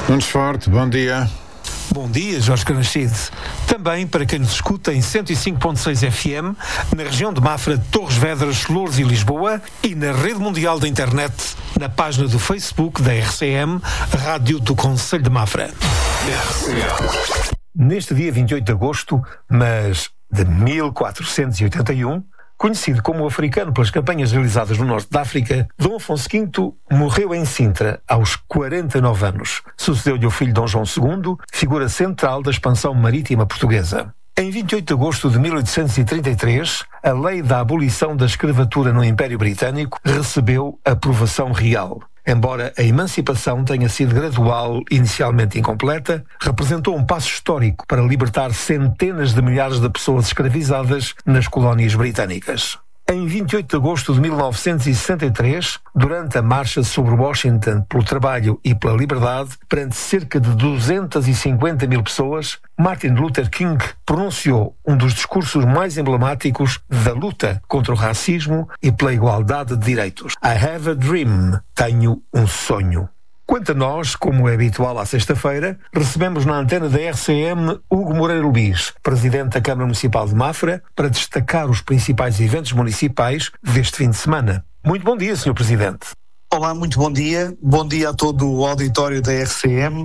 Nunes Forte, bom dia. Bom dia, Jorge Canachide. Também para quem nos escuta em 105.6 FM, na região de Mafra, Torres Vedras, Loures e Lisboa, e na rede mundial da internet, na página do Facebook da RCM, Rádio do Concelho de Mafra. RCM. Neste dia 28 de agosto, mas de 1481, conhecido como o africano pelas campanhas realizadas no norte da África, Dom Afonso V morreu em Sintra aos 49 anos. Sucedeu-lhe o filho Dom João II, figura central da expansão marítima portuguesa. Em 28 de agosto de 1833, a lei da abolição da escravatura no Império Britânico recebeu aprovação real. Embora a emancipação tenha sido gradual, inicialmente incompleta, representou um passo histórico para libertar centenas de milhares de pessoas escravizadas nas colónias britânicas. Em 28 de agosto de 1963, durante a marcha sobre Washington pelo trabalho e pela liberdade, perante cerca de 250 mil pessoas, Martin Luther King pronunciou um dos discursos mais emblemáticos da luta contra o racismo e pela igualdade de direitos. I have a dream. Tenho um sonho. Quanto a nós, como é habitual à sexta-feira, recebemos na antena da RCM Hugo Moreira Luís, presidente da Câmara Municipal de Mafra, para destacar os principais eventos municipais deste fim de semana. Muito bom dia, Sr. Presidente. Olá, muito bom dia. Bom dia a todo o auditório da RCM.